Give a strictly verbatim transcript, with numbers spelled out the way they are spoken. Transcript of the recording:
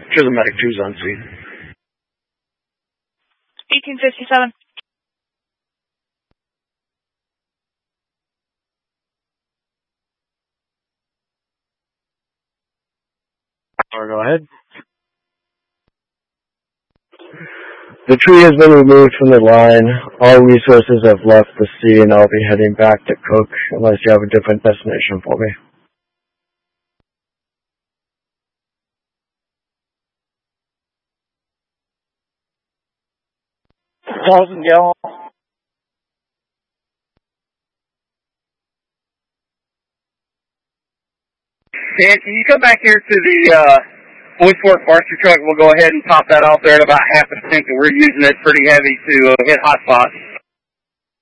Chisholm Medic two's on scene. eighteen fifty-seven. Or go ahead. The tree has been removed from the line. All resources have left the scene. I'll be heading back to Cook unless you have a different destination for me. Thousand gallon. Dan, can you come back here to the uh, Boys Fork Forestry truck? We'll go ahead and top that off there at about half a tank, and we're using it pretty heavy to uh, hit hot spots.